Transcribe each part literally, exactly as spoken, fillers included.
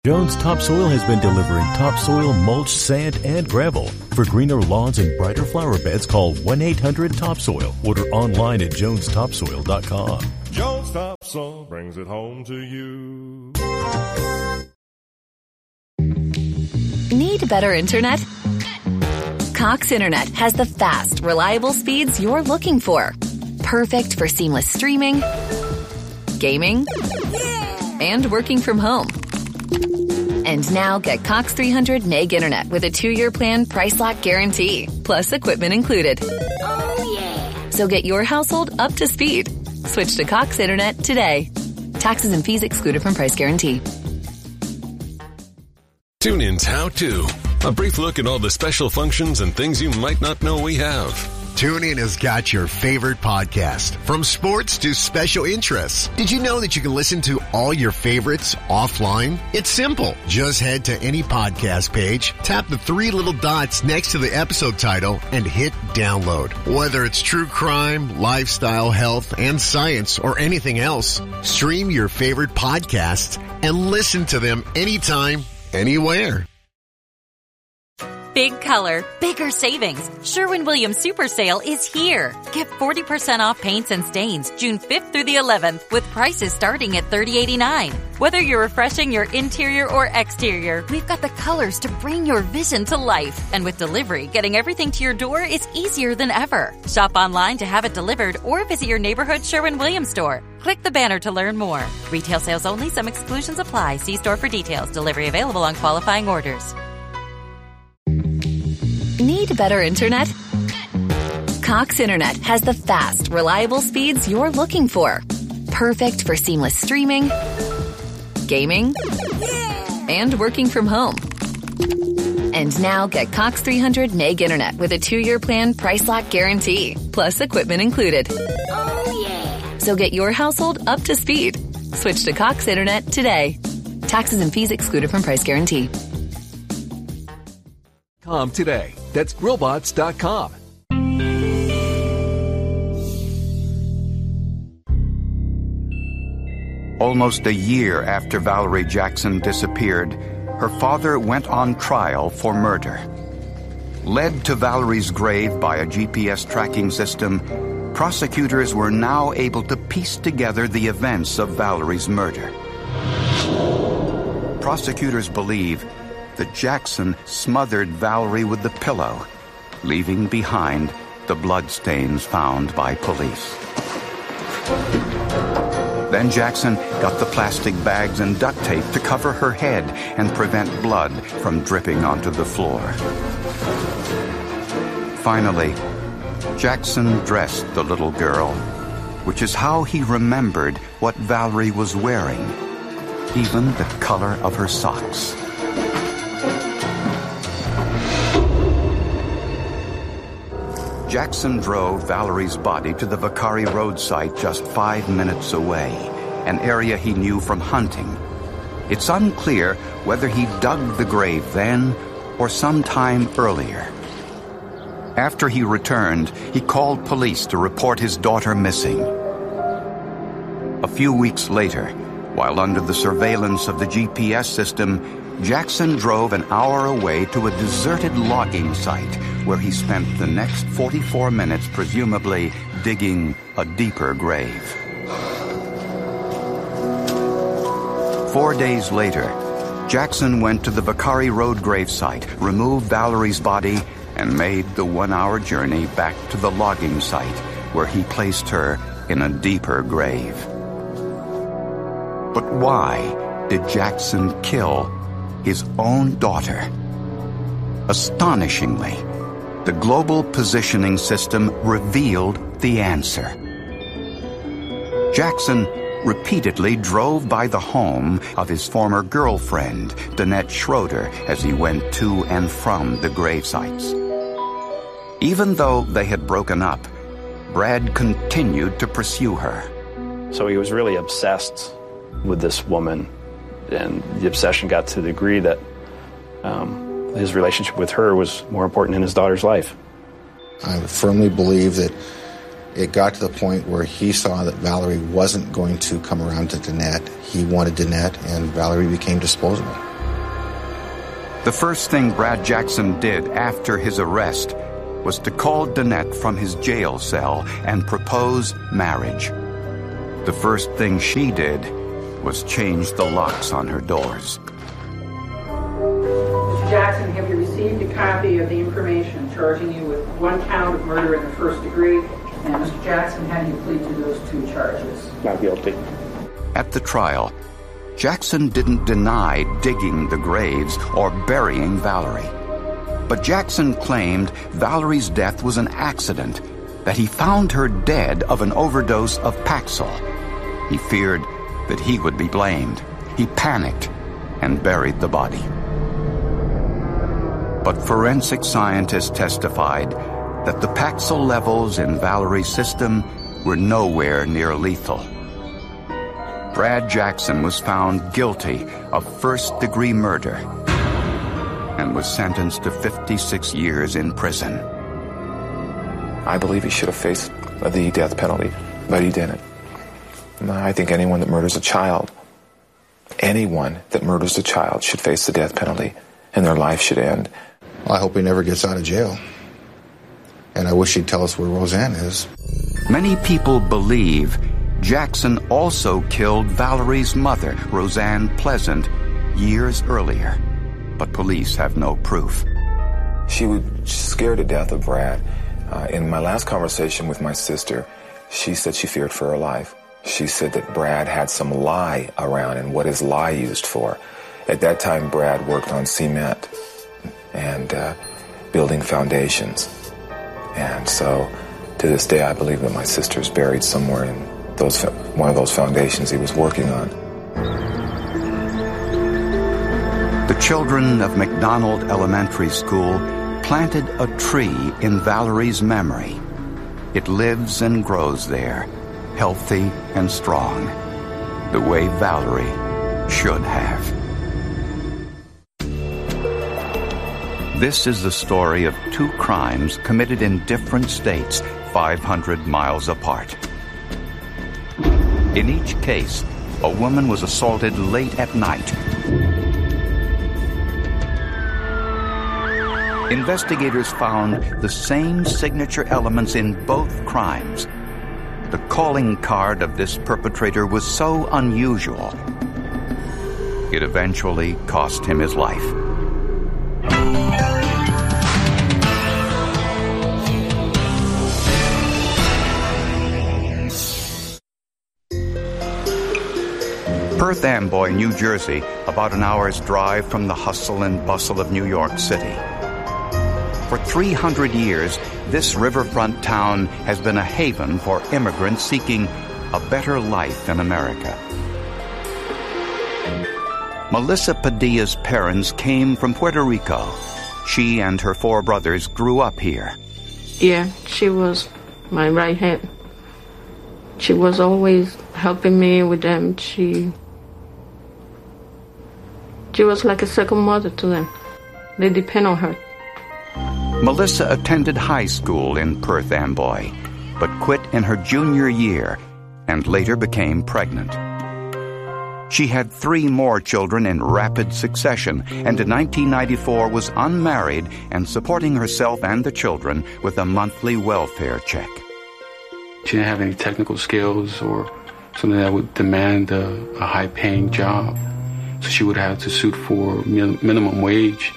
Jones Topsoil has been delivering topsoil, mulch, sand, and gravel. For greener lawns and brighter flower beds, call one eight hundred topsoil. Order online at jones topsoil dot com. Jones Topsoil brings it home to you. Need better internet? Cox Internet has the fast, reliable speeds you're looking for. Perfect for seamless streaming, gaming, and working from home. And now get Cox three hundred meg internet with a two-year plan price lock guarantee, plus equipment included. Oh, yeah. So get your household up to speed. Switch to Cox Internet today. Taxes and fees excluded from price guarantee. TuneIn's How To. A brief look at all the special functions and things you might not know we have. TuneIn has got your favorite podcast, from sports to special interests. Did you know that you can listen to all your favorites offline? It's simple. Just head to any podcast page, tap the three little dots next to the episode title, and hit download. Whether it's true crime, lifestyle, health, and science, or anything else, stream your favorite podcasts and listen to them anytime, anywhere. Big color, bigger savings. Sherwin-Williams Super Sale is here. Get forty percent off paints and stains June fifth through the eleventh with prices starting at thirty eighty-nine. Whether you're refreshing your interior or exterior, we've got the colors to bring your vision to life. And with delivery, getting everything to your door is easier than ever. Shop online to have it delivered or visit your neighborhood Sherwin-Williams store. Click the banner to learn more. Retail sales only. Some exclusions apply. See store for details. Delivery available on qualifying orders. Need better internet? Cox Internet has the fast, reliable speeds you're looking for. Perfect for seamless streaming, gaming, and working from home. And now get Cox three hundred meg internet with a two-year plan price lock guarantee, plus equipment included. Oh, yeah. So get your household up to speed. Switch to Cox Internet today. Taxes and fees excluded from price guarantee. Com today. That's grillbots dot com. Almost a year after Valerie Jackson disappeared, her father went on trial for murder. Led to Valerie's grave by a G P S tracking system, prosecutors were now able to piece together the events of Valerie's murder. Prosecutors believe that Jackson smothered Valerie with the pillow, leaving behind the bloodstains found by police. Then Jackson got the plastic bags and duct tape to cover her head and prevent blood from dripping onto the floor. Finally, Jackson dressed the little girl, which is how he remembered what Valerie was wearing, even the color of her socks. Jackson drove Valerie's body to the Vicari Road site just five minutes away, an area he knew from hunting. It's unclear whether he dug the grave then or sometime earlier. After he returned, he called police to report his daughter missing. A few weeks later, while under the surveillance of the G P S system, Jackson drove an hour away to a deserted logging site where he spent the next forty-four minutes presumably digging a deeper grave. Four days later, Jackson went to the Vicari Road gravesite, removed Valerie's body, and made the one-hour journey back to the logging site where he placed her in a deeper grave. But why did Jackson kill his own daughter? Astonishingly, the Global Positioning System revealed the answer. Jackson repeatedly drove by the home of his former girlfriend, Danette Schroeder, as he went to and from the gravesites. Even though they had broken up, Brad continued to pursue her. So he was really obsessed with this woman, and the obsession got to the degree that um, his relationship with her was more important in his daughter's life. I firmly believe that it got to the point where he saw that Valerie wasn't going to come around to Danette. He wanted Danette, and Valerie became disposable. The first thing Brad Jackson did after his arrest was to call Danette from his jail cell and propose marriage. The first thing she did was change the locks on her doors. Mister Jackson, have you received a copy of the information charging you with one count of murder in the first degree? And Mister Jackson, how do you plead to those two charges? Not guilty. At the trial, Jackson didn't deny digging the graves or burying Valerie. But Jackson claimed Valerie's death was an accident, that he found her dead of an overdose of Paxil. He feared that he would be blamed. He panicked and buried the body. But forensic scientists testified that the Paxil levels in Valerie's system were nowhere near lethal. Brad Jackson was found guilty of first-degree murder and was sentenced to fifty-six years in prison. I believe he should have faced the death penalty, but he didn't. I think anyone that murders a child, anyone that murders a child should face the death penalty, and their life should end. Well, I hope he never gets out of jail. And I wish he'd tell us where Roseanne is. Many people believe Jackson also killed Valerie's mother, Roseanne Pleasant, years earlier. But police have no proof. She was scared to death of Brad. Uh, in my last conversation with my sister, she said she feared for her life. She said that Brad had some lye around, and what is lye used for? At that time, Brad worked on cement and uh, building foundations. And so, to this day, I believe that my sister's buried somewhere in those one of those foundations he was working on. The children of McDonald Elementary School planted a tree in Valerie's memory. It lives and grows there, healthy and strong, the way Valerie should have. This is the story of two crimes committed in different states, five hundred miles apart. In each case, a woman was assaulted late at night. Investigators found the same signature elements in both crimes. The calling card of this perpetrator was so unusual, it eventually cost him his life. Perth Amboy, New Jersey, about an hour's drive from the hustle and bustle of New York City. For three hundred years, this riverfront town has been a haven for immigrants seeking a better life in America. Melissa Padilla's parents came from Puerto Rico. She and her four brothers grew up here. Yeah, she was my right hand. She was always helping me with them. She, she was like a second mother to them. They depend on her. Melissa attended high school in Perth Amboy, but quit in her junior year and later became pregnant. She had three more children in rapid succession, and in nineteen ninety-four was unmarried and supporting herself and the children with a monthly welfare check. She didn't have any technical skills or something that would demand a, a high-paying job, so she would have to suit for min- minimum wage,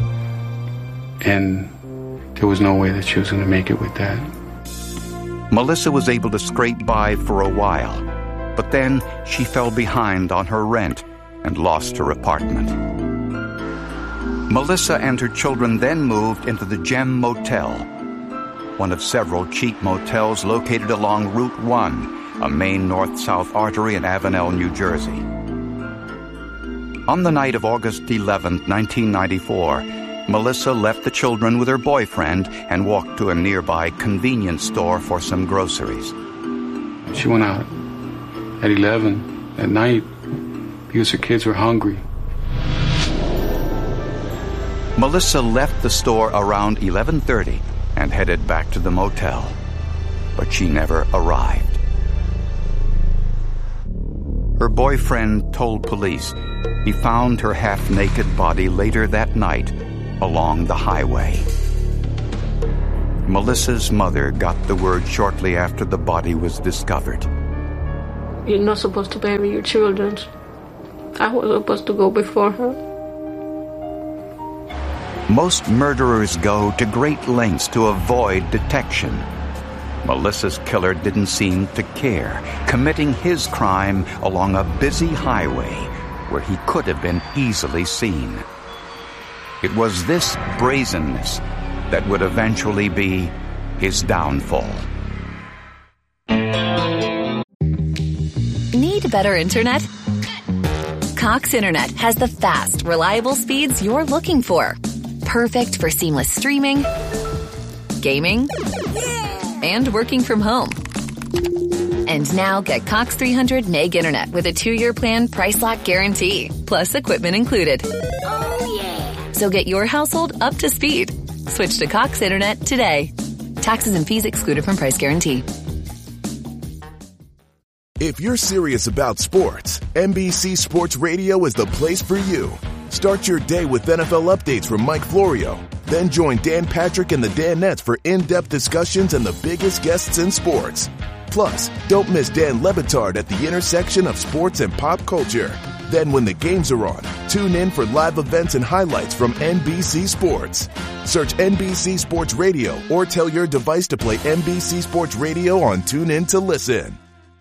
and there was no way that she was going to make it with that. Melissa was able to scrape by for a while, but then she fell behind on her rent and lost her apartment. Melissa and her children then moved into the Gem Motel, one of several cheap motels located along Route one, a main north-south artery in Avenel, New Jersey. On the night of August eleventh, nineteen ninety-four, Melissa left the children with her boyfriend and walked to a nearby convenience store for some groceries. She went out at eleven at night because her kids were hungry. Melissa left the store around eleven thirty and headed back to the motel, but she never arrived. Her boyfriend told police He found her half-naked body later that night along the highway. Melissa's mother got the word shortly after the body was discovered. You're not supposed to bury your children. I was supposed to go before her. Most murderers go to great lengths to avoid detection. Melissa's killer didn't seem to care, committing his crime along a busy highway where he could have been easily seen. It was this brazenness that would eventually be his downfall. Need better internet? Cox Internet has the fast, reliable speeds you're looking for. Perfect for seamless streaming, gaming, and working from home. And now get Cox three hundred meg internet with a two-year plan price lock guarantee, plus equipment included. Oh, yeah. So get your household up to speed. Switch to Cox Internet today. Taxes and fees excluded from price guarantee. If you're serious about sports, N B C Sports Radio is the place for you. Start your day with N F L updates from Mike Florio. Then join Dan Patrick and the Danettes for in-depth discussions and the biggest guests in sports. Plus, don't miss Dan Le Batard at the intersection of sports and pop culture. Then when the games are on, tune in for live events and highlights from N B C Sports. Search N B C Sports Radio or tell your device to play N B C Sports Radio on TuneIn to listen.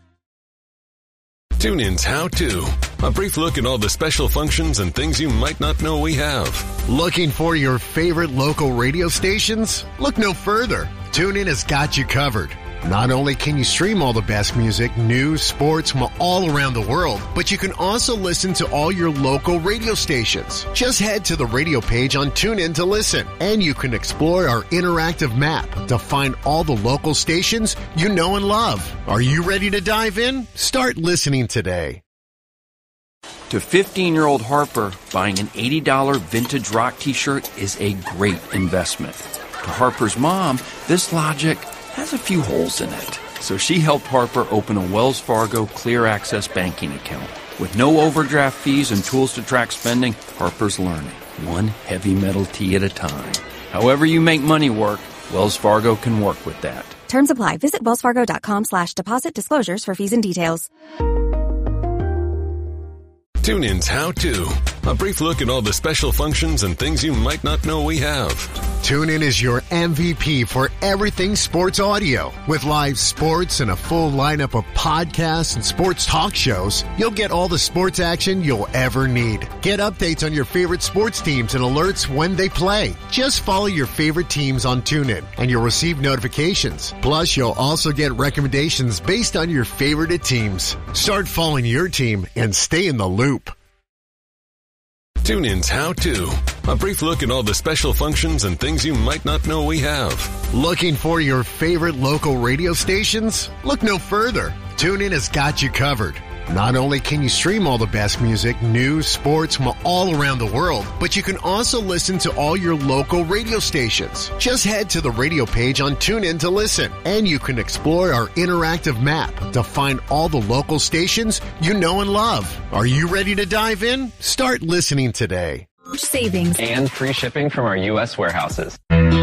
TuneIn's How To. A brief look at all the special functions and things you might not know we have. Looking for your favorite local radio stations? Look no further. TuneIn has got you covered. Not only can you stream all the best music, news, sports from all around the world, but you can also listen to all your local radio stations. Just head to the radio page on TuneIn to listen, and you can explore our interactive map to find all the local stations you know and love. Are you ready to dive in? Start listening today. To fifteen-year-old Harper, buying an eighty dollars vintage rock t-shirt is a great investment. To Harper's mom, this logic has a few holes in it. So she helped Harper open a Wells Fargo Clear Access banking account. With no overdraft fees and tools to track spending, Harper's learning, one heavy metal tea at a time. However you make money work, Wells Fargo can work with that. Terms apply. Visit wellsfargo.com slash deposit disclosures for fees and details. TuneIn's How To. A brief look at all the special functions and things you might not know we have. TuneIn is your M V P for everything sports audio. With live sports and a full lineup of podcasts and sports talk shows, you'll get all the sports action you'll ever need. Get updates on your favorite sports teams and alerts when they play. Just follow your favorite teams on TuneIn, and you'll receive notifications. Plus, you'll also get recommendations based on your favorite teams. Start following your team and stay in the loop. TuneIn's How To. A brief look at all the special functions and things you might not know we have. Looking for your favorite local radio stations? Look no further. TuneIn has got you covered. Not only can you stream all the best music, news, sports from all around the world, but you can also listen to all your local radio stations. Just head to the radio page on TuneIn to listen, and you can explore our interactive map to find all the local stations you know and love. Are you ready to dive in? Start listening today. Savings and free shipping from our U S warehouses.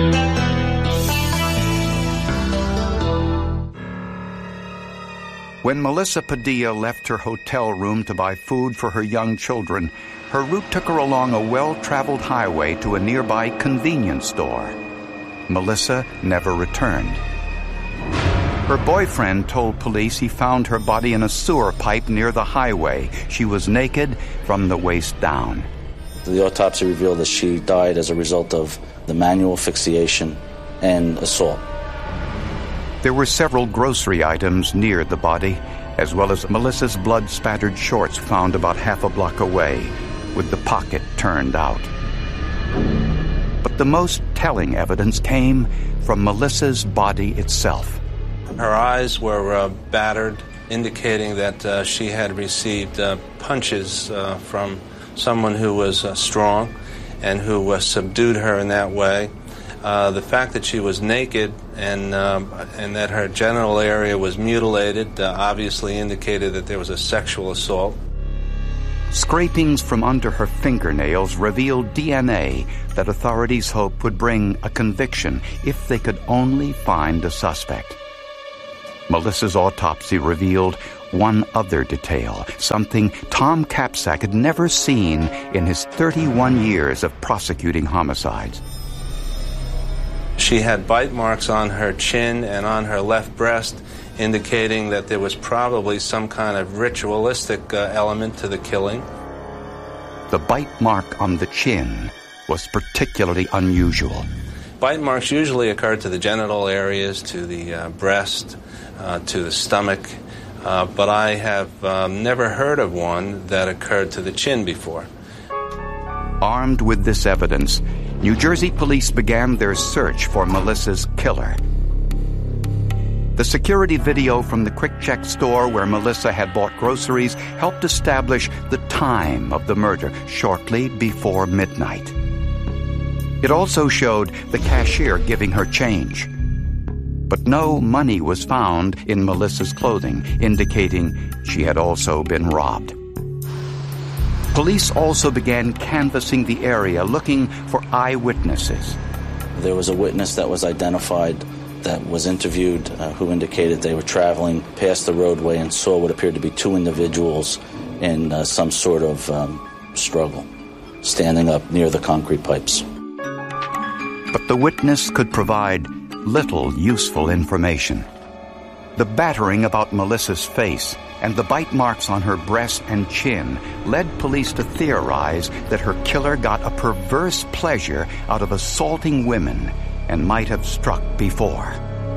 When Melissa Padilla left her hotel room to buy food for her young children, her route took her along a well-traveled highway to a nearby convenience store. Melissa never returned. Her boyfriend told police he found her body in a sewer pipe near the highway. She was naked from the waist down. The autopsy revealed that she died as a result of the manual asphyxiation and assault. There were several grocery items near the body, as well as Melissa's blood-spattered shorts found about half a block away, with the pocket turned out. But the most telling evidence came from Melissa's body itself. Her eyes were uh, battered, indicating that uh, she had received uh, punches uh, from someone who was uh, strong and who uh, subdued her in that way. Uh, the fact that she was naked and um, and that her genital area was mutilated uh, obviously indicated that there was a sexual assault. Scrapings from under her fingernails revealed D N A that authorities hoped would bring a conviction if they could only find a suspect. Melissa's autopsy revealed one other detail, something Tom Capsack had never seen in his thirty-one years of prosecuting homicides. She had bite marks on her chin and on her left breast, indicating that there was probably some kind of ritualistic uh, element to the killing. The bite mark on the chin was particularly unusual. Bite marks usually occur to the genital areas, to the uh, breast, uh, to the stomach, uh, but I have um, never heard of one that occurred to the chin before. Armed with this evidence, New Jersey police began their search for Melissa's killer. The security video from the Quick Check store where Melissa had bought groceries helped establish the time of the murder, shortly before midnight. It also showed the cashier giving her change. But no money was found in Melissa's clothing, indicating she had also been robbed. Police also began canvassing the area, looking for eyewitnesses. There was a witness that was identified that was interviewed uh, who indicated they were traveling past the roadway and saw what appeared to be two individuals in uh, some sort of um, struggle, standing up near the concrete pipes. But the witness could provide little useful information. The battering about Melissa's face and the bite marks on her breast and chin led police to theorize that her killer got a perverse pleasure out of assaulting women and might have struck before.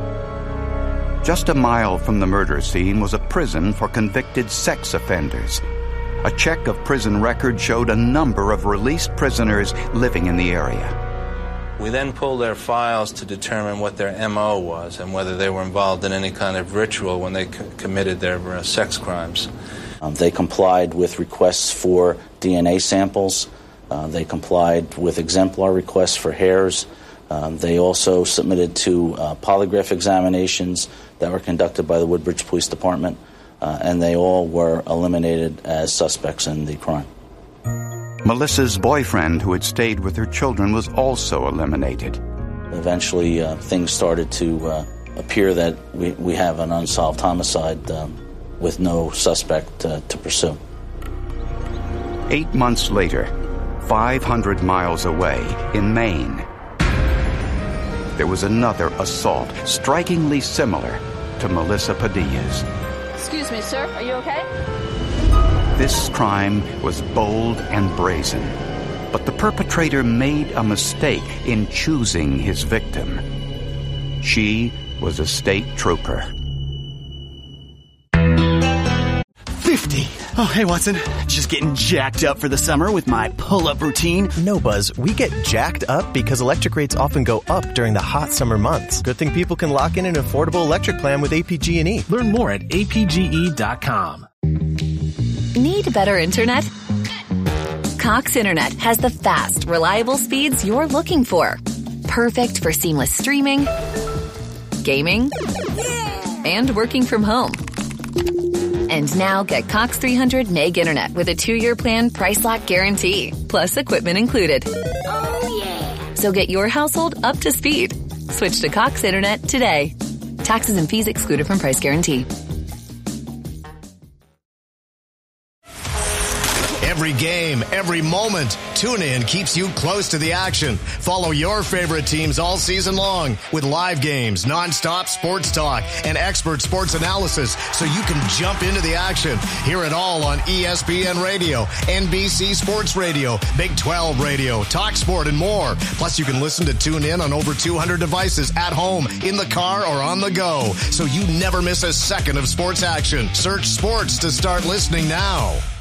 Just a mile from the murder scene was a prison for convicted sex offenders. A check of prison records showed a number of released prisoners living in the area. We then pulled their files to determine what their M O was and whether they were involved in any kind of ritual when they c- committed their uh, sex crimes. Um, they complied with requests for D N A samples. Uh, they complied with exemplar requests for hairs. Um, they also submitted to uh, polygraph examinations that were conducted by the Woodbridge Police Department, uh, and they all were eliminated as suspects in the crime. Melissa's boyfriend, who had stayed with her children, was also eliminated. Eventually, uh, things started to uh, appear that we, we have an unsolved homicide um, with no suspect uh, to pursue. Eight months later, five hundred miles away, in Maine, there was another assault, strikingly similar to Melissa Padilla's. Excuse me, sir. Are you okay? This crime was bold and brazen, but the perpetrator made a mistake in choosing his victim. She was a state trooper. fifty. Oh, hey, Watson. Just getting jacked up for the summer with my pull-up routine. No, Buzz. We get jacked up because electric rates often go up during the hot summer months. Good thing people can lock in an affordable electric plan with A P G and E. Learn more at A P G E dot com. Need better internet? Cox Internet has the fast, reliable speeds you're looking for. Perfect for seamless streaming, gaming, and working from home. And now get Cox three hundred meg internet with a two-year plan price lock guarantee, plus equipment included. Oh, yeah. So get your household up to speed. Switch to Cox Internet today. Taxes and fees excluded from price guarantee. Every game, every moment, TuneIn keeps you close to the action. Follow your favorite teams all season long with live games, nonstop sports talk, and expert sports analysis so you can jump into the action. Hear it all on E S P N Radio, N B C Sports Radio, Big twelve Radio, TalkSport, and more. Plus, you can listen to TuneIn on over two hundred devices at home, in the car, or on the go, so you never miss a second of sports action. Search sports to start listening now.